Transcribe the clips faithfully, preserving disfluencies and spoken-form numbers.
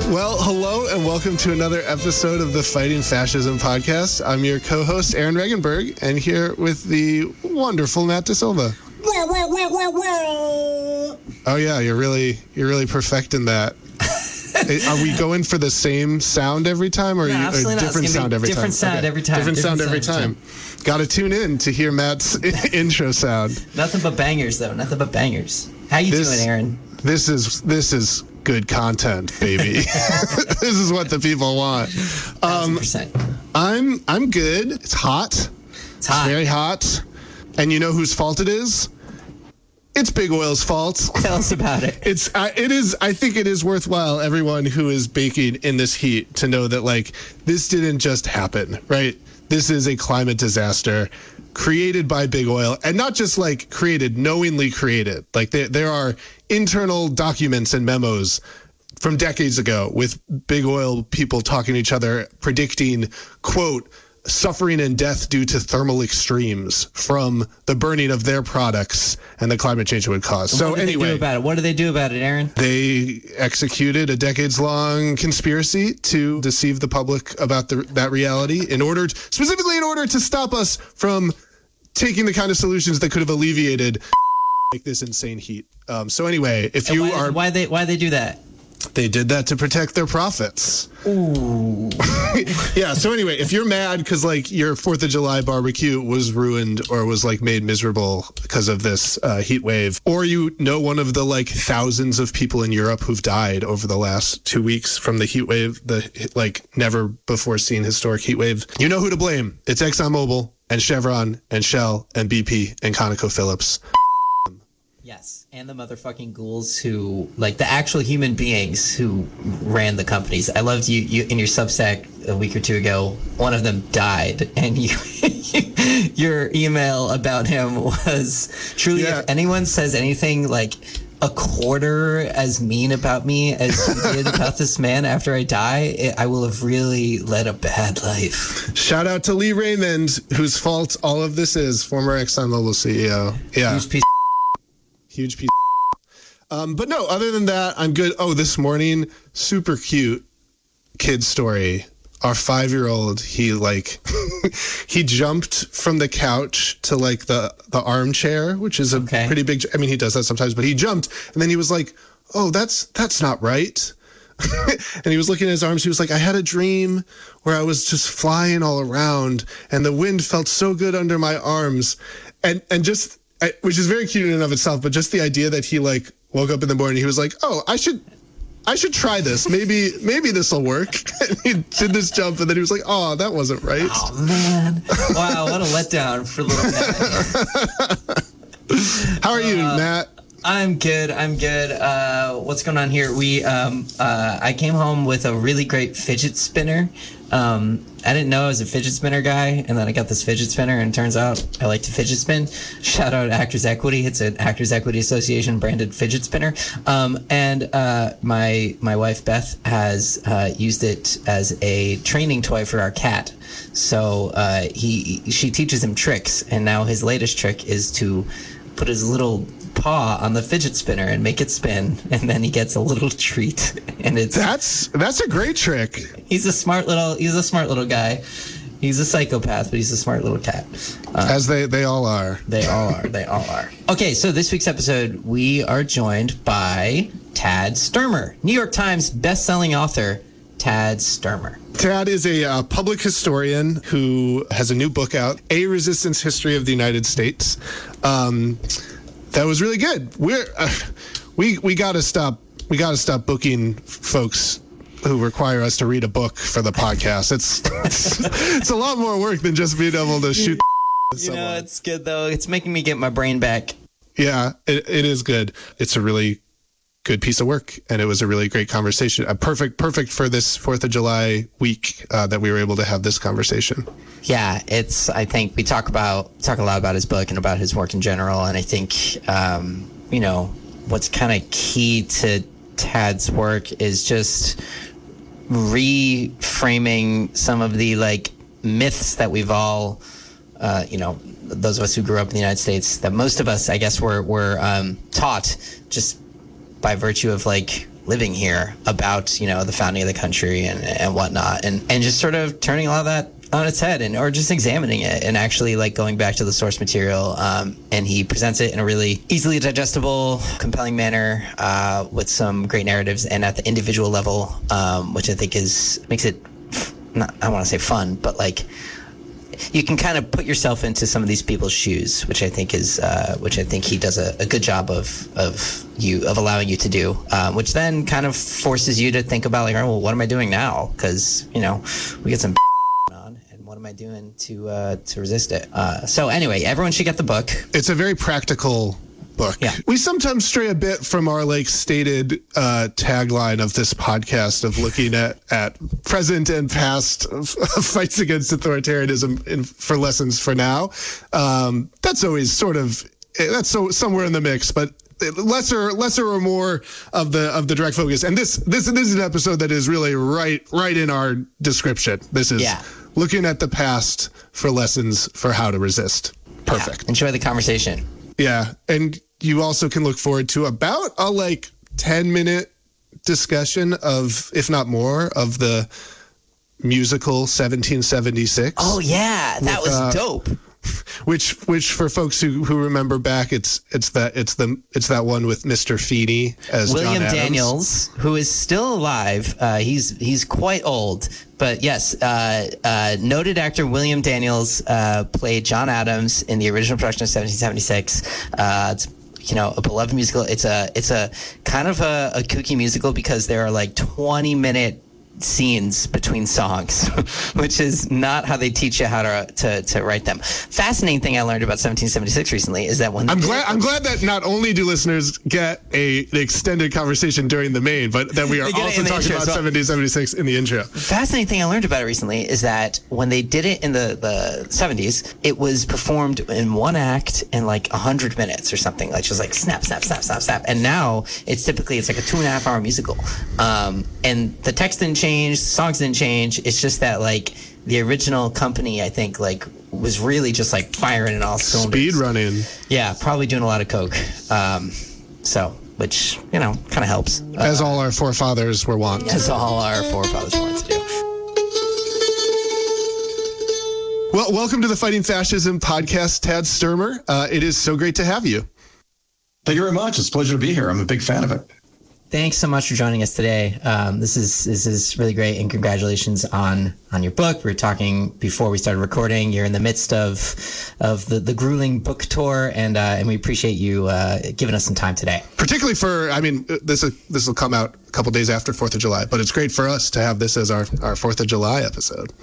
Well, hello and welcome to another episode of the Fighting Fascism podcast. I'm your co-host, Aaron Regenberg, and here with the wonderful Matt DeSilva. Oh yeah, you're really you're really perfecting that. Are we going for the same sound every time, or, no, you, or different sound every different time? Sound okay. every time? Different, different sound every time. time. Got to tune in to hear Matt's intro sound. Nothing but bangers, though. Nothing but bangers. How you this, doing, Aaron? This is this is good content, baby. This is what the people want. Um, percent. I'm I'm good. It's hot. It's hot. It's very hot. And you know whose fault it is? It's Big Oil's fault. Tell us about it. It's uh, it is. I think it is worthwhile, everyone who is baking in this heat, to know that like this didn't just happen, right? This is a climate disaster created by Big Oil, and not just like created, knowingly created. Like there there are internal documents and memos from decades ago with Big Oil people talking to each other, predicting, quote, suffering and death due to thermal extremes from the burning of their products and the climate change it would cause. And so what did anyway, they do about it? What do they do about it, Aaron? They executed a decades-long conspiracy to deceive the public about the, that reality, in order, to, specifically in order to stop us from taking the kind of solutions that could have alleviated like this insane heat. Um, so anyway, if and you why, are, why they why they do that? They did that to protect their profits. Ooh. Yeah. So anyway, if you're mad because like your Fourth of July barbecue was ruined or was like made miserable because of this uh, heat wave, or you know one of the like thousands of people in Europe who've died over the last two weeks from the heat wave, the like never before seen historic heat wave, you know who to blame. It's ExxonMobil and Chevron and Shell and B P and ConocoPhillips. Yes, and the motherfucking ghouls who, like, the actual human beings who ran the companies. I loved you, you in your Substack a week or two ago. One of them died, and you, your email about him was truly. Yeah. If anyone says anything like a quarter as mean about me as you did about this man after I die, it, I will have really led a bad life. Shout out to Lee Raymond, whose fault all of this is. Former ExxonMobil C E O. Yeah. Huge piece. Huge piece of um, but no, other than that, I'm good. Oh, this morning, super cute kid story. Our five-year-old, he like, he jumped from the couch to like the, the armchair, which is a okay. pretty big, I mean, he does that sometimes, but he jumped and then he was like, oh, that's, that's not right. And he was looking at his arms. He was like, I had a dream where I was just flying all around and the wind felt so good under my arms. And, and just, I, which is very cute in and of itself, but just the idea that he like woke up in the morning, he was like, "Oh, I should, I should try this. Maybe, maybe this will work." And he did this jump, and then he was like, "Oh, that wasn't right." Oh man! Wow, what a letdown for little Matt. How are you, uh, Matt? I'm good. I'm good. Uh, what's going on here? We, um, uh, I came home with a really great fidget spinner. Um, I didn't know I was a fidget spinner guy, and then I got this fidget spinner, and it turns out I like to fidget spin. Shout out Actors Equity. It's an Actors Equity Association branded fidget spinner. Um, and uh, my my wife Beth has uh, used it as a training toy for our cat. So uh, he she teaches him tricks, and now his latest trick is to put his little paw on the fidget spinner and make it spin, and then he gets a little treat. And it's that's that's a great trick. He's a smart little he's a smart little guy. He's a psychopath, but he's a smart little cat. Uh, As they they all are. They all are. They all are. Okay, so this week's episode, we are joined by Tad Sturmer, New York Times best-selling author. Tad Sturmer. Tad is a uh, public historian who has a new book out, A Resistance History of the United States. Um, that was really good. We're uh, we we got to stop. We got to stop booking folks who require us to read a book for the podcast. It's it's, it's a lot more work than just being able to shoot. You know, it's good though. It's making me get my brain back. Yeah, it it is good. It's a really good piece of work, and it was a really great conversation. A perfect, perfect for this Fourth of July week uh, that we were able to have this conversation. Yeah, it's. I think we talk about talk a lot about his book and about his work in general, and I think um, you know what's kind of key to Tad's work is just reframing some of the like myths that we've all, uh, you know, those of us who grew up in the United States, that most of us, I guess, were were um, taught just by virtue of like living here, about, you know, the founding of the country and, and whatnot, and, and just sort of turning a lot of that on its head, and or just examining it and actually like going back to the source material. Um, and he presents it in a really easily digestible, compelling manner, uh, with some great narratives, and at the individual level, um, which I think is makes it not, I want to say fun, but like you can kind of put yourself into some of these people's shoes, which I think is uh, which I think he does a, a good job of of you of allowing you to do, uh, which then kind of forces you to think about like, oh, well, what am I doing now? Because, you know, we get some on, and what am I doing to uh, to resist it? Uh, so anyway, everyone should get the book. It's a very practical book. Yeah. We sometimes stray a bit from our like stated uh, tagline of this podcast of looking at, at present and past fights against authoritarianism in, for lessons for now. Um, that's always sort of, that's so somewhere in the mix, but lesser lesser or more of the of the direct focus. And this this this is an episode that is really right right in our description. This is yeah. looking at the past for lessons for how to resist. Perfect. Yeah. Enjoy the conversation. Yeah, and you also can look forward to about a like ten minute discussion of, if not more, of the musical seventeen seventy-six. Oh yeah, that with, was uh, dope. Which, which for folks who, who remember back, it's it's that it's the it's that one with Mister Feeney as William John Adams. Daniels, who is still alive. Uh, he's he's quite old, but yes, uh, uh, noted actor William Daniels uh, played John Adams in the original production of seventeen seventy-six. Uh, it's you know a beloved musical. It's a it's a kind of a, a kooky musical because there are like twenty minute scenes between songs, which is not how they teach you how to, to to write them. Fascinating thing I learned about seventeen seventy-six recently is that when I'm glad I'm glad that not only do listeners get a an extended conversation during the main, but that we are also talking about well. seventeen seventy-six in the intro. Fascinating thing I learned about it recently is that when they did it in the, the seventies, it was performed in one act in like one hundred minutes or something. Like just like snap, snap, snap, snap, snap. And now it's typically it's like a two and a half hour musical. Um, and the text didn't change, the songs didn't change. It's just that like the original company, I think, like was really just like firing in all cylinders. Speed running. Yeah, probably doing a lot of coke. Um, so, which you know, kind of helps. As uh, all our forefathers were wont. As all our forefathers wanted to do. Well, welcome to the Fighting Fascism podcast, Tad Sturmer. Uh, it is so great to have you. Thank you very much. It's a pleasure to be here. I'm a big fan of it. Thanks so much for joining us today. Um, this is this is really great, and congratulations on on your book. We were talking before we started recording. You're in the midst of of the, the grueling book tour, and uh, and we appreciate you uh, giving us some time today. Particularly for, I mean, this this will come out a couple days after Fourth of July, but it's great for us to have this as our our Fourth of July episode.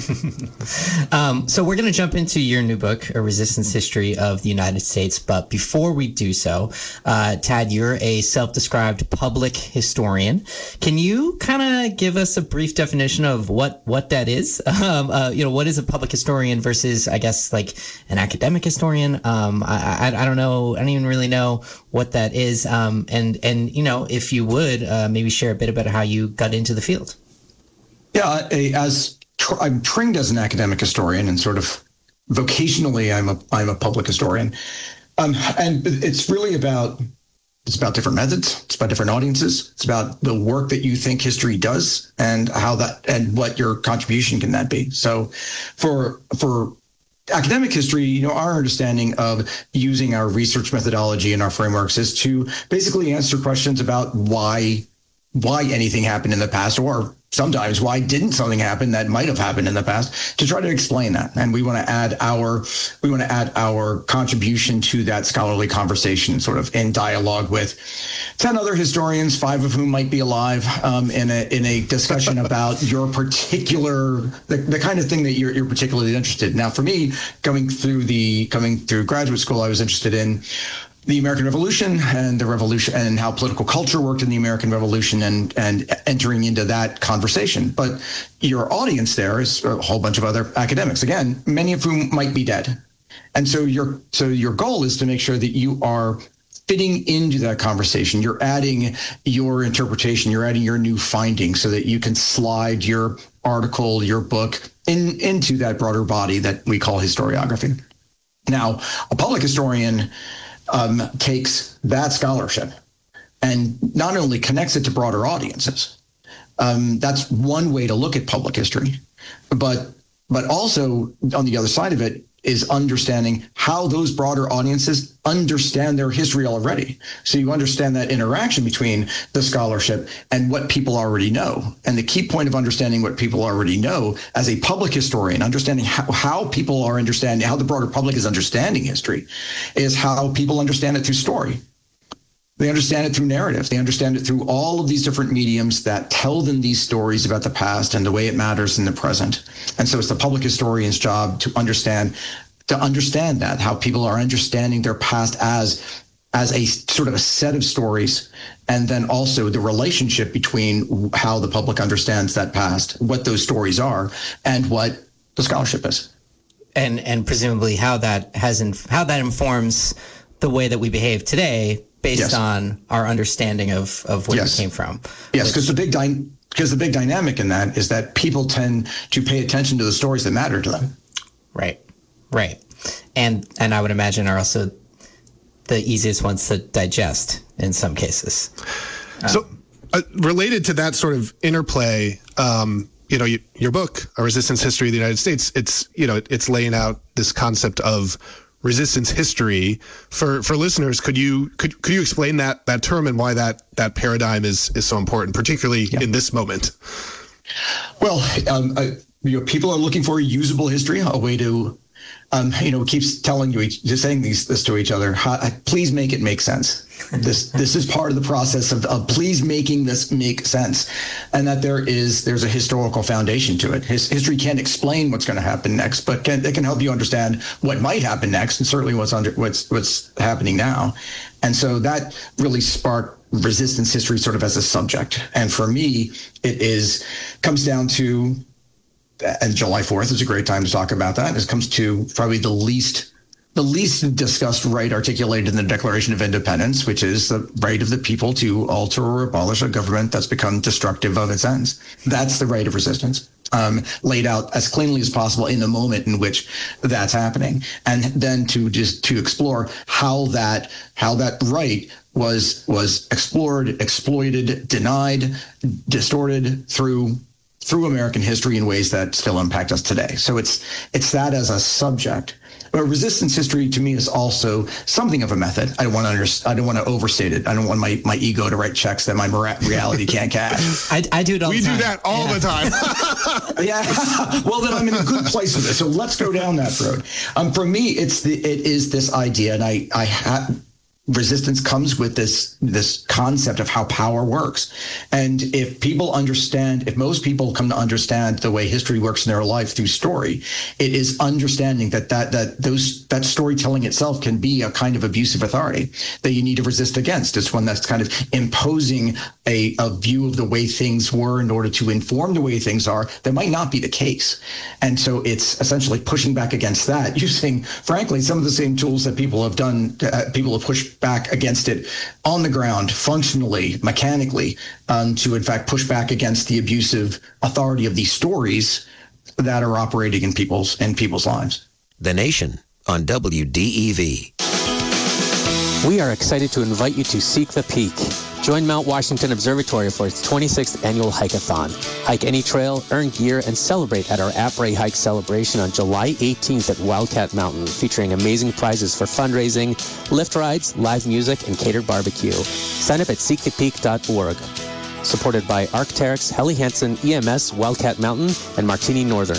um, so we're going to jump into your new book, A Resistance History of the United States. But before we do so, uh, Tad, you're a self-described public historian. Can you kind of give us a brief definition of what, what that is? Um, uh, you know, what is a public historian versus, I guess, like an academic historian? Um, I, I, I don't know. I don't even really know what that is. Um, and, and, you know, if you would, uh, maybe share a bit about how you got into the field. Yeah, as tra- I'm trained as an academic historian, and sort of vocationally, I'm a I'm a public historian. Um, and it's really about It's about different methods. It's about different audiences. It's about the work that you think history does, and how that, and what your contribution can that be. So for, for academic history, you know, our understanding of using our research methodology and our frameworks is to basically answer questions about why, why anything happened in the past, or sometimes why didn't something happen that might have happened in the past, to try to explain that. And we want to add our we want to add our contribution to that scholarly conversation, sort of in dialogue with ten other historians, five of whom might be alive, um, in a in a discussion about your particular the, the kind of thing that you're you're particularly interested in. Now, for me, coming through the coming through graduate school, I was interested in the American Revolution and the revolution and how political culture worked in the American Revolution, and and entering into that conversation. But your audience there is a whole bunch of other academics, again, many of whom might be dead. And so your so your goal is to make sure that you are fitting into that conversation. You're adding your interpretation, you're adding your new findings, so that you can slide your article, your book in into that broader body that we call historiography. Now, a public historian Um, takes that scholarship and not only connects it to broader audiences. Um, that's one way to look at public history, but but also on the other side of it is understanding how those broader audiences understand their history already. So you understand that interaction between the scholarship and what people already know. And the key point of understanding what people already know as a public historian, understanding how, how people are understanding, how the broader public is understanding history, is how people understand it through story. They understand it through narrative. They understand it through all of these different mediums that tell them these stories about the past and the way it matters in the present. And so it's the public historian's job to understand to understand that, how people are understanding their past as as a sort of a set of stories, and then also the relationship between how the public understands that past, what those stories are, and what the scholarship is. And and presumably how that has inf- how that informs the way that we behave today, based yes. on our understanding of, of where yes. we came from. Yes, because the big dy- because the big dynamic in that is that people tend to pay attention to the stories that matter to them. Right, right, and and I would imagine are also the easiest ones to digest in some cases. So, um, uh, related to that sort of interplay, um, you know, you, your book, A Resistance History of the United States, it's you know, it's laying out this concept of resistance history. For for listeners, could you could could you explain that that term and why that that paradigm is is so important, particularly yeah. in this moment? Well, um, uh, you know, people are looking for a usable history, a way to, um, you know, keeps telling you, each, just saying these this to each other. How, please make it make sense. This this is part of the process of, of please making this make sense, and that there is there's a historical foundation to it. His, history can't explain what's going to happen next, but can, it can help you understand what might happen next, and certainly what's under what's what's happening now. And so that really sparked resistance history sort of as a subject. And for me, it is comes down to, and July fourth is a great time to talk about that. It comes to probably the least. The least discussed right articulated in the Declaration of Independence, which is the right of the people to alter or abolish a government that's become destructive of its ends. That's the right of resistance, um, laid out as cleanly as possible in the moment in which that's happening, and then to just to explore how that how that right was was explored, exploited, denied, distorted through. through American history in ways that still impact us today. So it's it's that as a subject. But resistance history to me is also something of a method. I don't want to under, I don't want to overstate it. I don't want my, my ego to write checks that my reality can't cash. I, I do it all we the time. We do that all yeah. the time. yeah. Well, then I'm in a good place with it. So let's go down that road. Um, for me, it's the it is this idea, and I I have. Resistance comes with this this concept of how power works. And if people understand, if most people come to understand the way history works in their life through story, it is understanding that that that those that storytelling itself can be a kind of abusive authority that you need to resist against. It's one that's kind of imposing a, a view of the way things were in order to inform the way things are that might not be the case. And so it's essentially pushing back against that, using, frankly, some of the same tools that people have done, uh, people have pushed back against it on the ground, functionally, mechanically, um, to in fact push back against the abusive authority of these stories that are operating in people's in people's lives. The Nation on W D E V. We are excited to invite you to Seek the Peak. Join Mount Washington Observatory for its twenty-sixth annual hike-a-thon. Hike any trail, earn gear, and celebrate at our Après Hike celebration on July eighteenth at Wildcat Mountain, featuring amazing prizes for fundraising, lift rides, live music, and catered barbecue. Sign up at seek the peak dot org. Supported by Arc'teryx, Helly Hansen, E M S, Wildcat Mountain, and Martini Northern.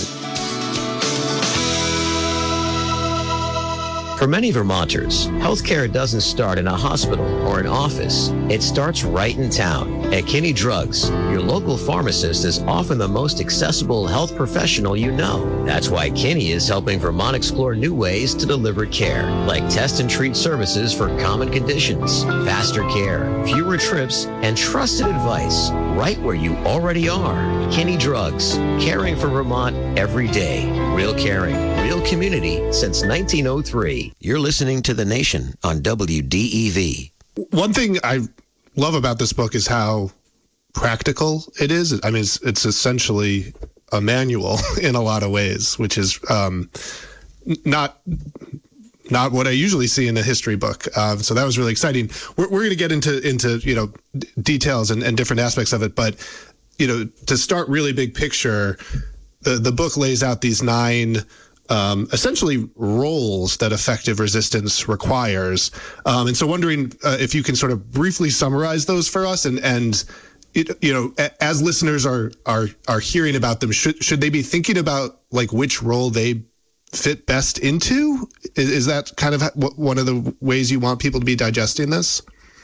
For many Vermonters, healthcare doesn't start in a hospital or an office. It starts right in town. At Kinney Drugs, your local pharmacist is often the most accessible health professional you know. That's why Kinney is helping Vermont explore new ways to deliver care, like test and treat services for common conditions, faster care, fewer trips, and trusted advice right where you already are. Kinney Drugs, caring for Vermont every day. Real caring, real community since nineteen oh three. You're listening to The Nation on W D E V. One thing I love about this book is how practical it is. I mean, it's, it's essentially a manual in a lot of ways, which is um, not not what I usually see in a history book. Um, so that was really exciting. We're, we're going to get into, into, you know, d- details and, and different aspects of it. But, you know, to start really big picture, the, the book lays out these nine um, essentially roles that effective resistance requires. Um, and so wondering uh, if you can sort of briefly summarize those for us and, and, it, you know, as listeners are, are, are hearing about them, should, should they be thinking about like which role they fit best into? Is, is that kind of one of the ways you want people to be digesting this?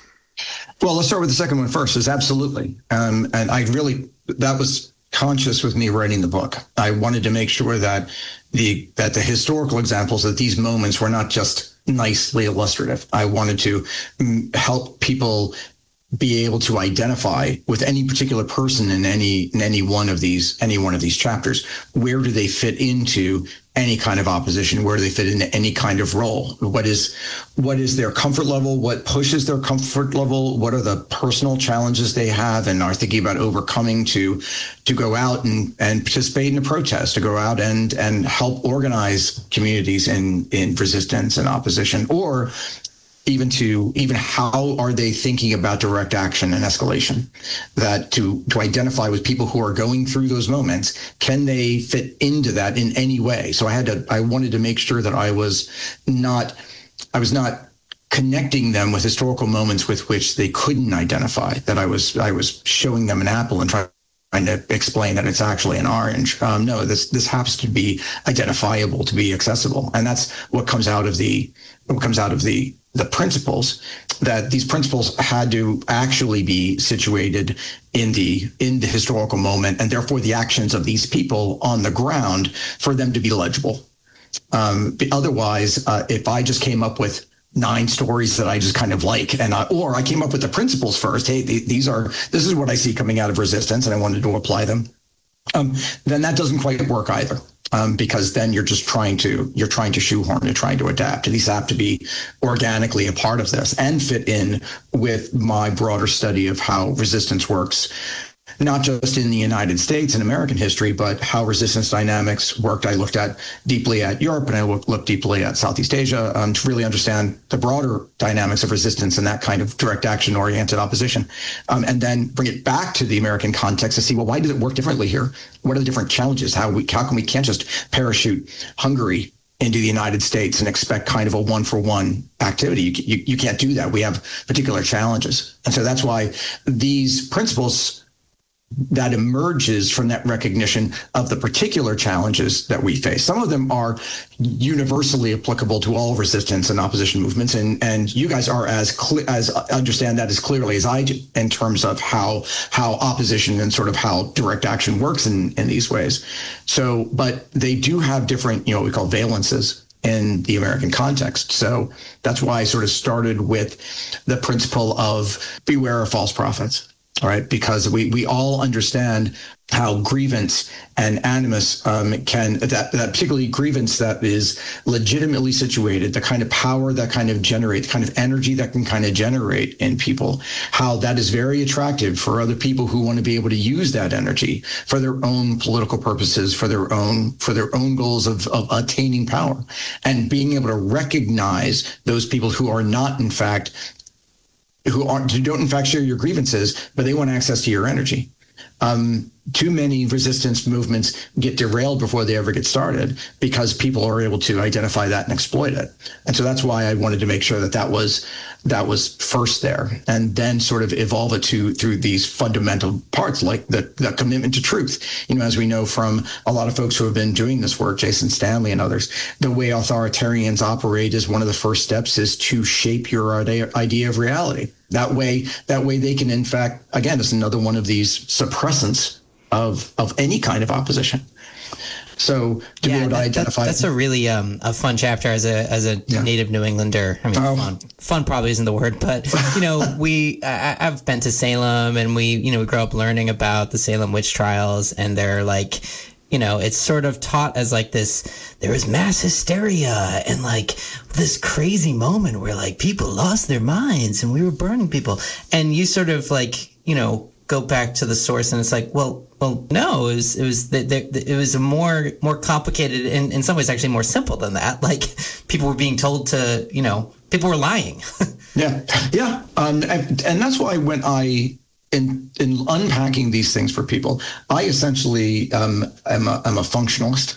Well, let's start with the second one first. Is absolutely. Um, and I really, that was conscious with me writing the book. I wanted to make sure that the, that the historical examples, that these moments were not just nicely illustrative. I wanted to mm, help people be able to identify with any particular person in any in any one of these any one of these chapters. Where do they fit into any kind of opposition? Where do they fit into any kind of role? What is what is their comfort level? What pushes their comfort level? What are the personal challenges they have and are thinking about overcoming to to go out and, and participate in a protest, to go out and and help organize communities in in resistance and opposition, or even to even how are they thinking about direct action and escalation, that to to identify with people who are going through those moments, can they fit into that in any way? So I had to I wanted to make sure that I was not I was not connecting them with historical moments with which they couldn't identify, that I was I was showing them an apple and trying to explain that it's actually an orange. Um, no, this this happens to be identifiable, to be accessible, and that's what comes out of the what comes out of the the principles, that these principles had to actually be situated in the in the historical moment, and therefore the actions of these people on the ground for them to be legible. Um, otherwise, uh, if I just came up with nine stories that I just kind of like, and I, or I came up with the principles first, hey, th- these are this is what I see coming out of resistance, and I wanted to apply them, um, then that doesn't quite work either. Um, because then you're just trying to you're trying to shoehorn, you're trying to adapt. These have to be organically a part of this and fit in with my broader study of how resistance works, not just in the United States and American history, but how resistance dynamics worked. I looked at deeply at Europe, and I looked, looked deeply at Southeast Asia um, to really understand the broader dynamics of resistance and that kind of direct action oriented opposition, um, and then bring it back to the American context to see, well, why does it work differently here? What are the different challenges? How we how come we can't just parachute Hungary into the United States and expect kind of a one for one activity? You, you, you can't do that. We have particular challenges. And so that's why these principles that emerges from that recognition of the particular challenges that we face. Some of them are universally applicable to all resistance and opposition movements, and and you guys are as clear as understand that as clearly as I do in terms of how how opposition and sort of how direct action works in in these ways. So, but they do have different, you know, what we call valences in the American context. So that's why I sort of started with the principle of beware of false prophets. All right, because we, we all understand how grievance and animus um, can, that, that particularly grievance that is legitimately situated, the kind of power that kind of generate, the kind of energy that can kind of generate in people, how that is very attractive for other people who want to be able to use that energy for their own political purposes, for their own for their own goals of, of attaining power, and being able to recognize those people who are not, in fact, who aren't, who don't in fact share your grievances, but they want access to your energy. Um, too many resistance movements get derailed before they ever get started because people are able to identify that and exploit it. And so that's why I wanted to make sure that that was that was first there, and then sort of evolve it to through these fundamental parts like the, the commitment to truth. You know, as we know from a lot of folks who have been doing this work, Jason Stanley and others, the way authoritarians operate is one of the first steps is to shape your idea of reality. That way, that way they can, in fact, again, it's another one of these suppressants of of any kind of opposition. So to yeah, be able to that, identify, that, that's a really um, a fun chapter as a as a yeah. native New Englander. I mean, oh. fun fun probably isn't the word, but you know, we I, I've been to Salem, and we you know we grew up learning about the Salem witch trials, and they're like, you know, it's sort of taught as like this, there was mass hysteria and like this crazy moment where like people lost their minds and we were burning people, and you sort of like, you know, go back to the source, and it's like, well, well, no, it was it was the, the, it was a more more complicated, and in some ways actually more simple than that. Like people were being told to, you know, people were lying. yeah, yeah, um, and, and that's why when I in in unpacking these things for people, I essentially um, am a, I'm a functionalist.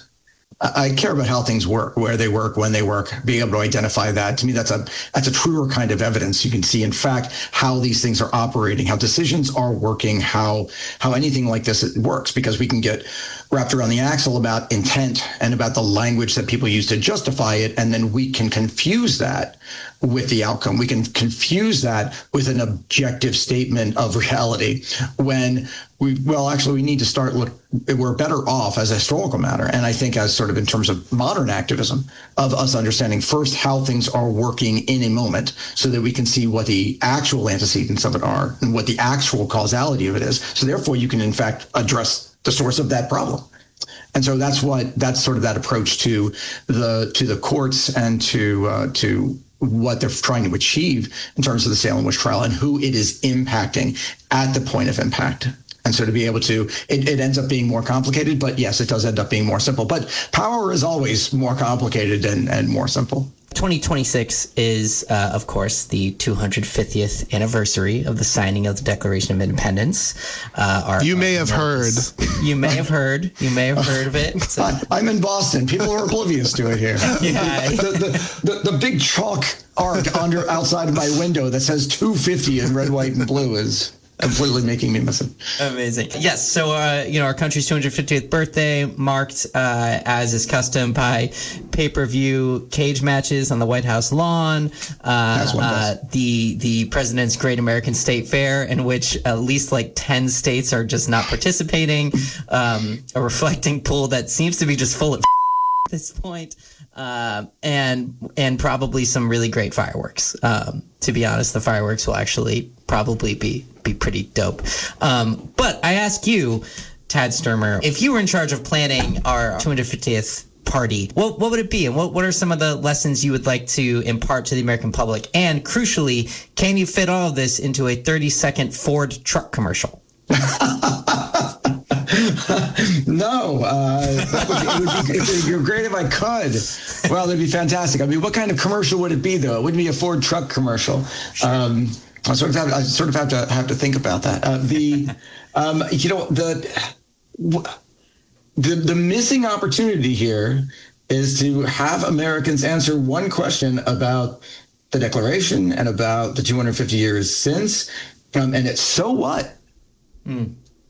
I care about how things work, where they work, when they work, being able to identify that. To me, that's a that's a truer kind of evidence. You can see, in fact, how these things are operating, how decisions are working, how how anything like this works, because we can get wrapped around the axle about intent and about the language that people use to justify it, and then we can confuse that with the outcome. We can confuse that with an objective statement of reality when we, well, actually, we need to start look, we're better off as a historical matter. And I think as sort of in terms of modern activism, of us understanding first how things are working in a moment so that we can see what the actual antecedents of it are and what the actual causality of it is. So therefore, you can, in fact, address the source of that problem. And so that's what that's sort of that approach to the to the courts and to uh, to what they're trying to achieve in terms of the Salem witch trial and who it is impacting at the point of impact. And so to be able to, it, it ends up being more complicated, but yes, it does end up being more simple. But power is always more complicated and, and more simple. twenty twenty-six is, uh, of course, the two hundred fiftieth anniversary of the signing of the Declaration of Independence. Uh, our, you may our, have heard. You may have heard. You may have heard of it. So. I'm in Boston. People are oblivious to it here. Yeah. the, the, the, the big chalk arc under outside of my window that says two fifty in red, white, and blue is completely making me miss it. Amazing. Yes. So, uh, you know, our country's two hundred fiftieth birthday marked, uh, as is custom, by pay-per-view cage matches on the White House lawn. Uh, uh, the the president's Great American State Fair, in which at least like ten states are just not participating. Um, a reflecting pool that seems to be just full of at this point. Uh, and and probably some really great fireworks. Um, to be honest, the fireworks will actually probably be be pretty dope. Um, but I ask you, Tad Sturmer, if you were in charge of planning our two hundred fiftieth party, what what would it be, and what what are some of the lessons you would like to impart to the American public? And crucially, can you fit all of this into a thirty second Ford truck commercial? No, uh, it would be, it would be great if I could. Well, that'd be fantastic. I mean, what kind of commercial would it be, though? It wouldn't be a Ford truck commercial. Um, I sort of have, I sort of have to have to think about that. Uh, the, um, you know, the, the the missing opportunity here is to have Americans answer one question about the Declaration and about the two hundred fifty years since, um, and it's so what. Hmm.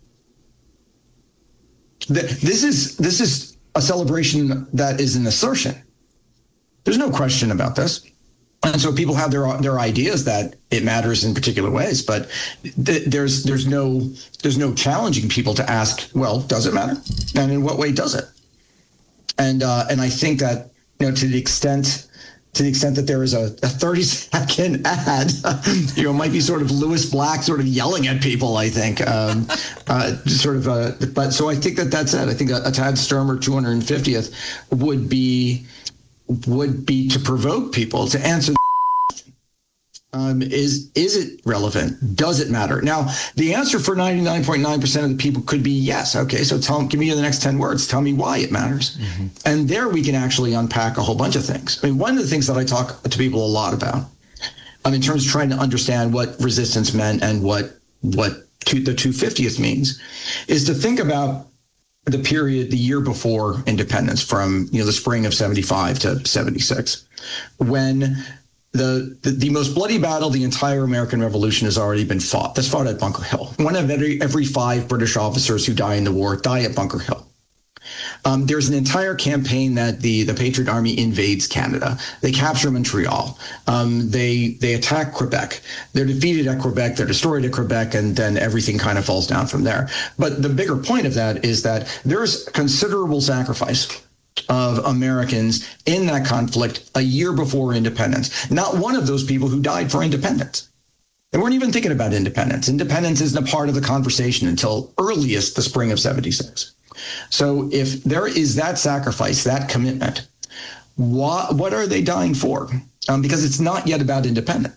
This is this is a celebration that is an assertion. There's no question about this. And so people have their their ideas that it matters in particular ways, but th- there's there's no there's no challenging people to ask, well, does it matter? And in what way does it? And uh, and I think that, you know, to the extent to the extent that there is a, a thirty second ad, you know, it might be sort of Lewis Black sort of yelling at people, I think. Um, uh, sort of, uh, but so I think that that's it. I think a, a Tad Sturmer two hundred fiftieth would be would be to provoke people to answer the question. Um, is is it relevant? Does it matter? Now, the answer for ninety-nine point nine percent of the people could be yes. Okay, so tell give me the next ten words. Tell me why it matters. Mm-hmm. And there we can actually unpack a whole bunch of things. I mean, one of the things that I talk to people a lot about, um, in terms of trying to understand what resistance meant and what what to, the two hundred fiftieth means, is to think about the period, the year before independence, from, you know, the spring of seventy-five to seventy-six, when The, the the most bloody battle the entire American Revolution has already been fought. That's fought at Bunker Hill. One of every, every five British officers who die in the war die at Bunker Hill. Um, there's an entire campaign that the, the Patriot Army invades Canada. They capture Montreal. Um, they they attack Quebec. They're defeated at Quebec. They're destroyed at Quebec, and then everything kind of falls down from there. But the bigger point of that is that there's considerable sacrifice of Americans in that conflict a year before independence. Not one of those people who died for independence. They weren't even thinking about independence. Independence isn't a part of the conversation until earliest the spring of seventy-six. So if there is that sacrifice, that commitment, what, what are they dying for? Um, because it's not yet about independence.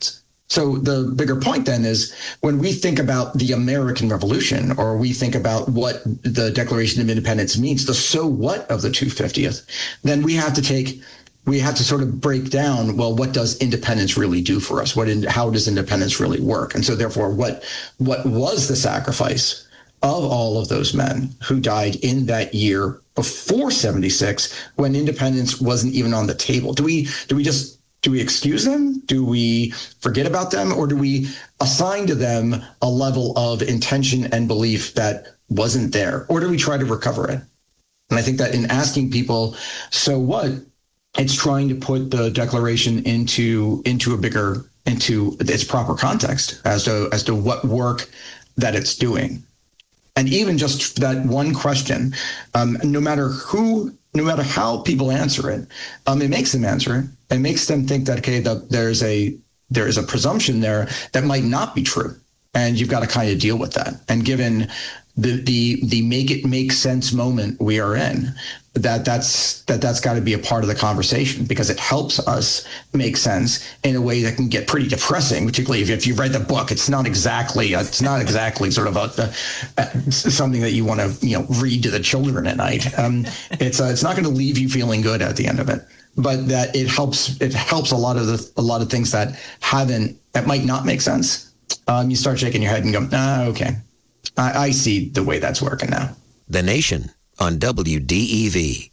So the bigger point then is when we think about the American Revolution, or we think about what the Declaration of Independence means, the so what of the two hundred fiftieth, then we have to take, we have to sort of break down, well, what does independence really do for us? What, in, how does independence really work? And so therefore, what, what was the sacrifice of all of those men who died in that year before seventy-six, when independence wasn't even on the table? Do we, do we just, Do we excuse them? Do we forget about them? Or do we assign to them a level of intention and belief that wasn't there? Or do we try to recover it? And I think that in asking people, so what, it's trying to put the Declaration into into a bigger, into its proper context as to as to what work that it's doing. And even just that one question, um, no matter who, no matter how people answer it, um, it makes them answer it. It makes them think that, okay, the, there's a there is a presumption there that might not be true, and you've got to kind of deal with that. And given the the the make it make sense moment we are in, that that's that that's got to be a part of the conversation, because it helps us make sense in a way that can get pretty depressing, particularly if, if you read the book. It's not exactly it's not exactly sort of a, a, a something that you want to you know read to the children at night. Um, it's uh, it's not going to leave you feeling good at the end of it, but that it helps it helps a lot of the a lot of things that haven't that might not make sense. Um, you start shaking your head and go, ah, okay, I, I see the way that's working now. The Nation on W D E V.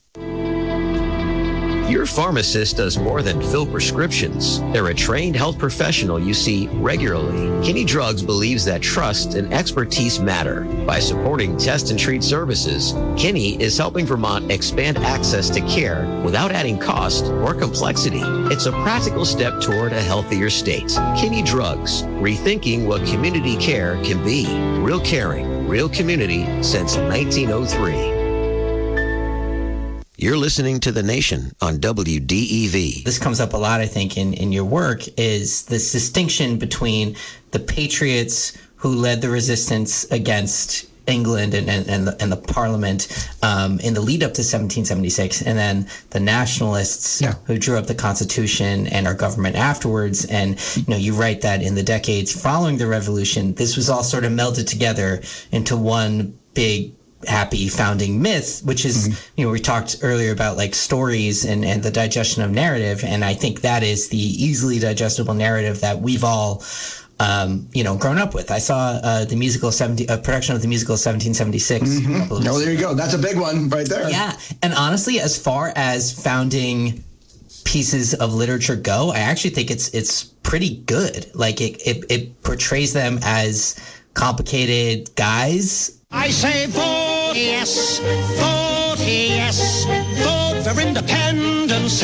Your pharmacist does more than fill prescriptions. They're a trained health professional you see regularly. Kinney Drugs believes that trust and expertise matter. By supporting test and treat services, Kinney is helping Vermont expand access to care without adding cost or complexity. It's a practical step toward a healthier state. Kinney Drugs, rethinking what community care can be. Real caring, real community since nineteen oh three. You're listening to The Nation on W D E V. This comes up a lot, I think, in, in your work, is this distinction between the patriots who led the resistance against England and, and, and, the, and the Parliament um, in the lead up to seventeen seventy-six, and then the nationalists yeah. who drew up the Constitution and our government afterwards. And, you know, you write that in the decades following the Revolution, this was all sort of melded together into one big happy founding myth, which is, mm-hmm. you know, we talked earlier about like stories and, and the digestion of narrative. And I think that is the easily digestible narrative that we've all, um, you know, grown up with. I saw uh, the musical seventeen, a production of the musical seventeen seventy-six. Mm-hmm. Oh, there you go. That's a big one right there. Yeah. And honestly, as far as founding pieces of literature go, I actually think it's, it's pretty good. Like it, it, it portrays them as complicated guys. I say vote yes, vote yes, vote for independence.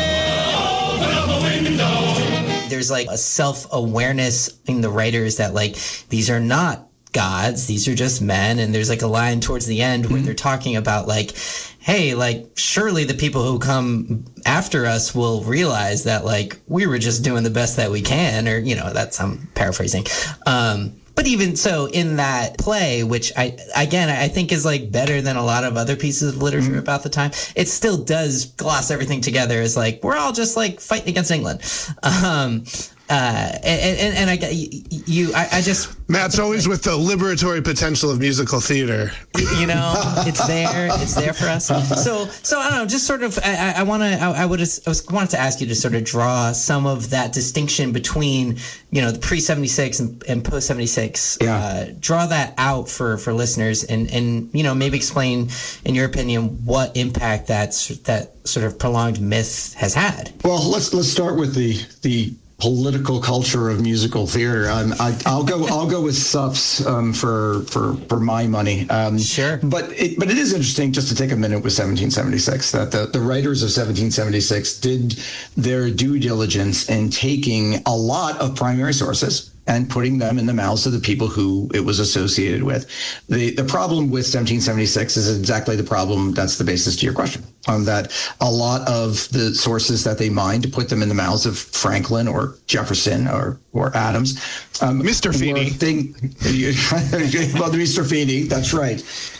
Open up a window. There's like a self-awareness in the writers that like these are not gods, these are just men. And there's like a line towards the end where mm-hmm. they're talking about like, hey, like surely the people who come after us will realize that like we were just doing the best that we can, or you know, that's I'm paraphrasing. Um, But even so, in that play, which I, again, I think is like better than a lot of other pieces of literature mm-hmm. about the time, it still does gloss everything together as like, we're all just like fighting against England. Um, uh, and, and, and I, you, I, I just. Matt's always with the liberatory potential of musical theater. You know, it's there, it's there for us. So, so I don't know, just sort of, I, I want to, I, I would, I was wanted to ask you to sort of draw some of that distinction between, you know, the pre seventy-six and, and post seventy-six. Yeah. Uh, draw that out for, for listeners, and, and you know, maybe explain, in your opinion, what impact that's that sort of prolonged myth has had. Well, let's let's start with the the. political culture of musical theater. Um, I, I'll go. I'll go with S U Fs um, for for for my money. Um, sure. But it but it is interesting just to take a minute with seventeen seventy-six that the, the writers of seventeen seventy-six did their due diligence in taking a lot of primary sources and putting them in the mouths of the people who it was associated with. The the problem with seventeen seventy-six is exactly the problem that's the basis to your question, um, that a lot of the sources that they mined to put them in the mouths of Franklin or Jefferson or or Adams. Um, Mister Feeney. Thing, well, the Mister Feeney, that's right.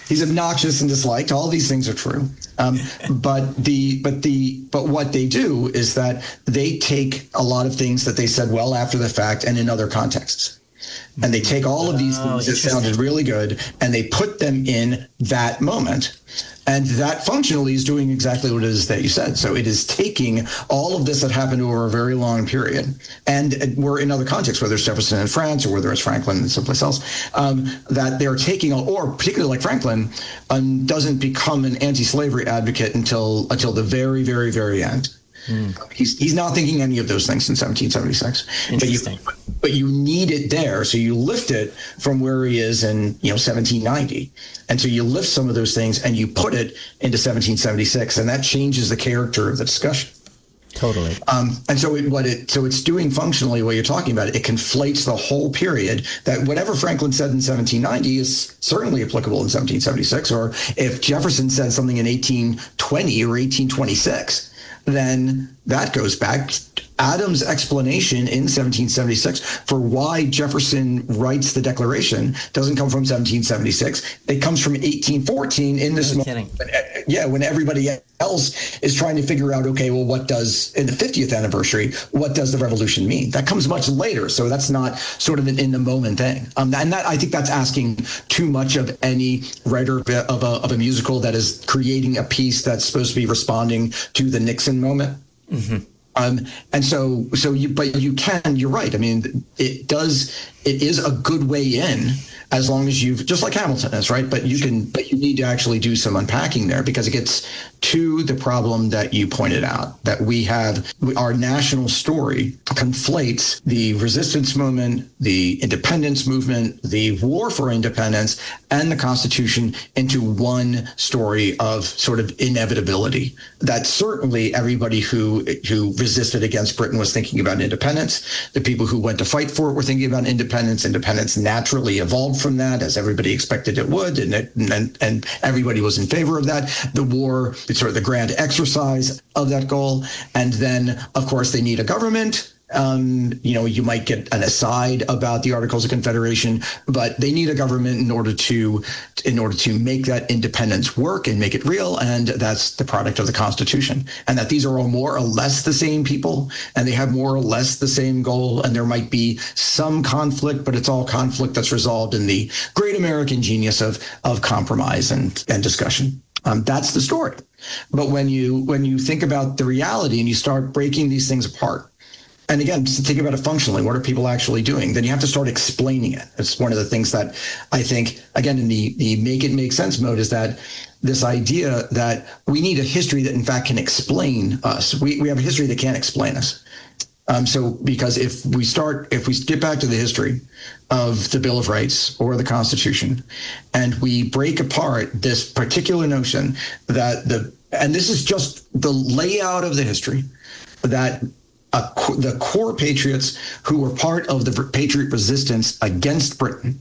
he's obnoxious and disliked. All these things are true. Um, but the but the but what they do is that they take a lot of things that they said well after the fact and in other contexts. And they take all of these oh, things that sounded really good and they put them in that moment. And that functionally is doing exactly what it is that you said. So it is taking all of this that happened over a very long period. And we're in other contexts, whether it's Jefferson in France or whether it's Franklin in someplace else, um, that they're taking, or particularly like Franklin, um, doesn't become an anti-slavery advocate until until the very, very, very end. Mm. He's he's not thinking any of those things in seventeen seventy-six. But you, but you need it there, so you lift it from where he is in you know seventeen ninety, and so you lift some of those things and you put it into seventeen seventy-six, and that changes the character of the discussion. Totally. Um, and so it, what it so it's doing functionally what you're talking about. It conflates the whole period. That whatever Franklin said in seventeen ninety is certainly applicable in seventeen seventy-six, or if Jefferson said something in eighteen twenty or eighteen twenty-six. Then that goes back. Adams' explanation in seventeen seventy-six for why Jefferson writes the Declaration doesn't come from seventeen seventy-six. It comes from eighteen fourteen in this no moment. Yeah, when everybody else is trying to figure out, okay, well, what does, in the fiftieth anniversary, what does the revolution mean? That comes much later. So that's not sort of an in the moment thing. Um, and that I think that's asking too much of any writer of a, of a musical that is creating a piece that's supposed to be responding to the Nixon moment. Mm-hmm. Um, and so, so you, but you can, you're right. I mean, it does, it is a good way in as long as you've, just like Hamilton is, right? But you can, but you need to actually do some unpacking there because it gets to the problem that you pointed out, that we have, our national story conflates the resistance movement, the independence movement, the war for independence, and the Constitution into one story of sort of inevitability. That certainly everybody who, who resisted against Britain was thinking about independence. The people who went to fight for it were thinking about independence. Independence naturally evolved from that, as everybody expected it would, and it, and, and everybody was in favor of that. The war, it's sort of the grand exercise of that goal. And then, of course, they need a government. Um, you know, you might get an aside about the Articles of Confederation, but they need a government in order to in order to make that independence work and make it real. And that's the product of the Constitution. And that these are all more or less the same people, and they have more or less the same goal. And there might be some conflict, but it's all conflict that's resolved in the great American genius of of compromise and, and discussion. Um, that's the story. But when you when you think about the reality and you start breaking these things apart, and again, just to think about it functionally, what are people actually doing? Then you have to start explaining it. It's one of the things that I think, again, in the, the make it make sense mode is that this idea that we need a history that, in fact, can explain us. We, we have a history that can't explain us. Um, so because if we start, if we get back to the history of the Bill of Rights or the Constitution, and we break apart this particular notion that the, and this is just the layout of the history, that Uh, the core patriots who were part of the patriot resistance against Britain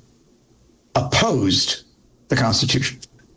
opposed the Constitution.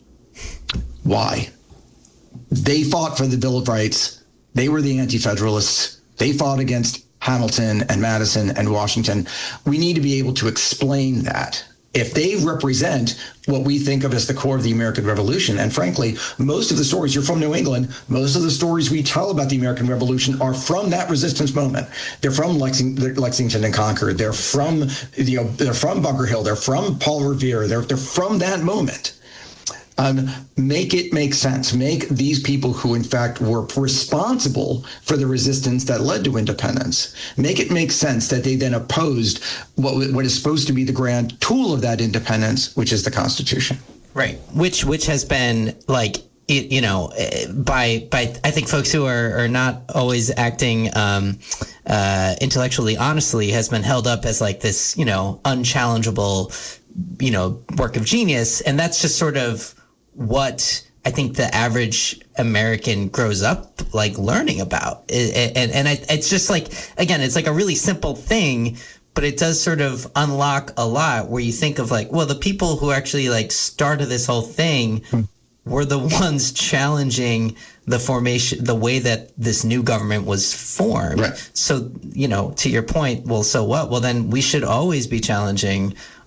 Why? They fought for the Bill of Rights. They were the anti-federalists. They fought against Hamilton and Madison and Washington. We need to be able to explain that. If they represent what we think of as the core of the American Revolution, and frankly, most of the stories, you're from New England, most of the stories we tell about the American Revolution are from that resistance moment. They're from Lexington, Lexington and Concord. They're from, you know, they're from Bunker Hill. They're from Paul Revere. They're they're from that moment. Um, make it make sense. Make these people who, in fact, were responsible for the resistance that led to independence, make it make sense that they then opposed what what is supposed to be the grand tool of that independence, which is the Constitution. Right. Which which has been like, it, you know, by by I think folks who are, are not always acting um, uh, intellectually honestly has been held up as like this, you know, unchallengeable, you know, work of genius. And that's just sort of what I think the average American grows up like learning about. And, and, and I, it's just like, again, it's like a really simple thing, but it does sort of unlock a lot where you think of like, well, the people who actually like started this whole thing were the ones challenging the formation, the way that this new government was formed. Right. So, you know, to your point, well, so what? Well, then we should always be challenging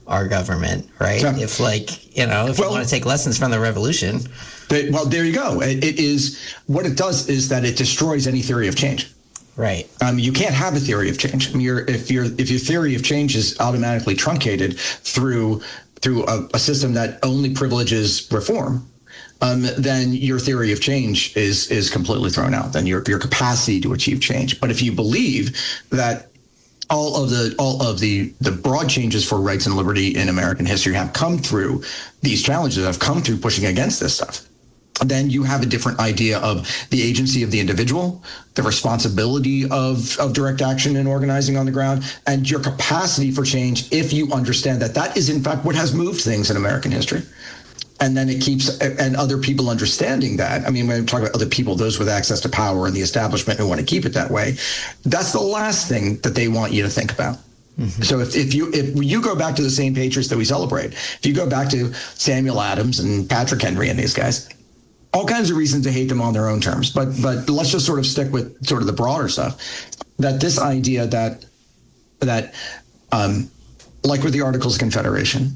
our government, right? Yeah. If like, you know, if Well- you want to take lessons from the revolution. But, well, there you go. It, it is what it does is that it destroys any theory of change. Right. Um, you can't have a theory of change. I mean, you're, if your if your theory of change is automatically truncated through through a, a system that only privileges reform, um, then your theory of change is is completely thrown out. Then your your capacity to achieve change. But if you believe that all of the all of the the broad changes for rights and liberty in American history have come through these challenges, have come through pushing against this stuff, then you have a different idea of the agency of the individual, the responsibility of, of direct action and organizing on the ground, and your capacity for change if you understand that that is, in fact, what has moved things in American history. And then it keeps, and other people understanding that. I mean, when we talk about other people, those with access to power and the establishment who want to keep it that way, that's the last thing that they want you to think about. Mm-hmm. So if, if you if you go back to the same patriots that we celebrate, if you go back to Samuel Adams and Patrick Henry and these guys, all kinds of reasons to hate them on their own terms. But but let's just sort of stick with sort of the broader stuff. That this idea that that um, like with the Articles of Confederation,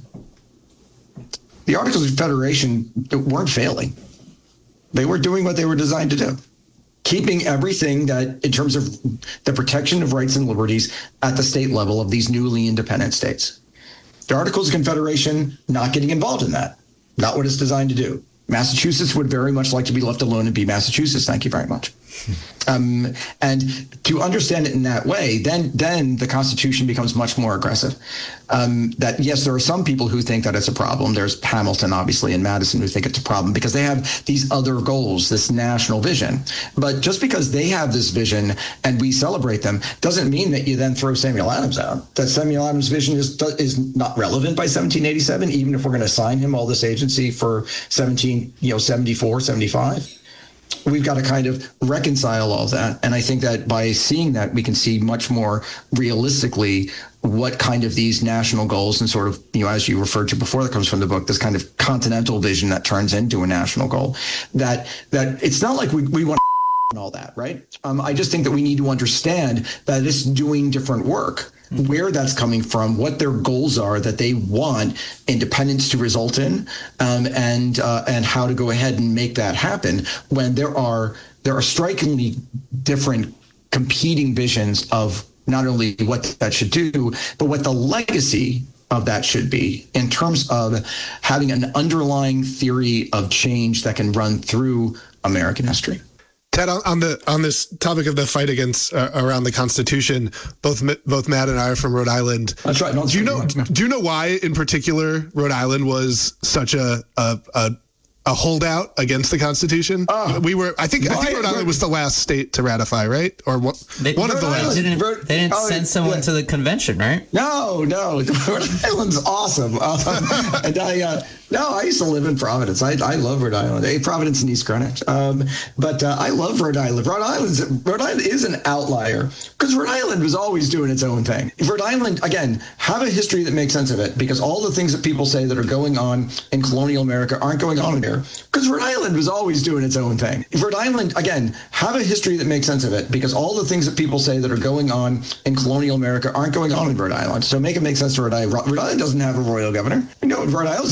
the Articles of Confederation weren't failing. They were doing what they were designed to do, keeping everything that in terms of the protection of rights and liberties at the state level of these newly independent states. The Articles of Confederation not getting involved in that, not what it's designed to do. Massachusetts would very much like to be left alone and be Massachusetts. Thank you very much. Um, and to understand it in that way, then then the Constitution becomes much more aggressive. Um, that, yes, there are some people who think that it's a problem. There's Hamilton, obviously, and Madison who think it's a problem because they have these other goals, this national vision. But just because they have this vision and we celebrate them doesn't mean that you then throw Samuel Adams out. That Samuel Adams' vision is is not relevant by seventeen eighty-seven, even if we're going to assign him all this agency for seventeen, you know, seventy-four, seventy-five. We've got to kind of reconcile all that. And I think that by seeing that, we can see much more realistically what kind of these national goals and sort of, you know, as you referred to before, that comes from the book, this kind of continental vision that turns into a national goal, that that it's not like we, we want and all that, right? Um, I just think that we need to understand that it's doing different work, where that's coming from, what their goals are that they want independence to result in, um, and uh, and how to go ahead and make that happen when there are there are strikingly different competing visions of not only what that should do, but what the legacy of that should be in terms of having an underlying theory of change that can run through American history. Ted, on the on this topic of the fight against uh, around the Constitution, both both Matt and I are from Rhode Island. That's right. No, do you know Do you know why, in particular, Rhode Island was such a a, a, a holdout against the Constitution? Uh, we were. I think. I think Rhode Island was the last state to ratify, right? Or what? They, one Rhode of the last. They didn't, Rhode, they didn't oh, send someone yeah. to the convention, right? No, no. Rhode Island's awesome. Um, and I, uh, no, I used to live in Providence. I, I love Rhode Island. Hey, Providence and East Greenwich. Um, but uh, I love Rhode Island. Rhode Island's Rhode Island is an outlier because Rhode Island was always doing its own thing. Rhode Island, again, have a history that makes sense of it, because all the things that people say that are going on in colonial America aren't going on here, because Rhode Island was always doing its own thing. Rhode Island, again, have a history that makes sense of it, because all the things that people say that are going on in colonial America aren't going on in Rhode Island. So make it make sense to Rhode Island. Rhode Island doesn't have a royal governor. You know, Rhode Island